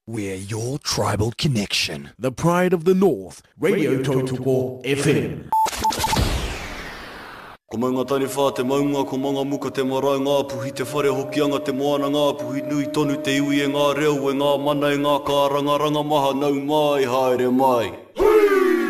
We're your tribal connection. The pride of the North, Radio Tautupo FM. Ko maunga tani whā te maunga, ko manga muka te marae ngā puhi, te whare hokianga te moana ngā puhi, nui tonu te iwi e ngā reo e ngā mana e ngā kā ranga maha nau mai, haere mai.